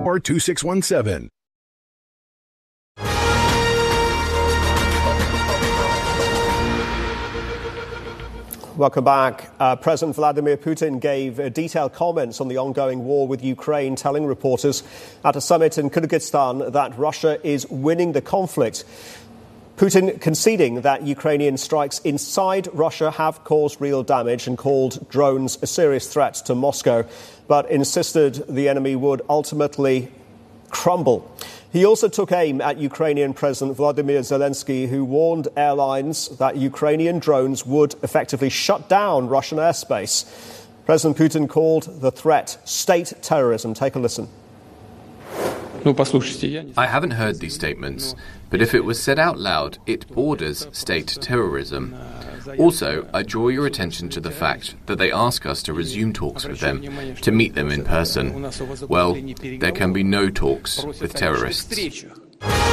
or 2617. Welcome back. President Vladimir Putin gave detailed comments on the ongoing war with Ukraine, telling reporters at a summit in Kyrgyzstan that Russia is winning the conflict. Putin conceding that Ukrainian strikes inside Russia have caused real damage and called drones a serious threat to Moscow, but insisted the enemy would ultimately crumble. He also took aim at Ukrainian President Volodymyr Zelensky, who warned airlines that Ukrainian drones would effectively shut down Russian airspace. President Putin called the threat state terrorism. Take a listen. I haven't heard these statements, but if it was said out loud, it borders state terrorism. Also, I draw your attention to the fact that they ask us to resume talks with them, to meet them in person. Well, there can be no talks with terrorists.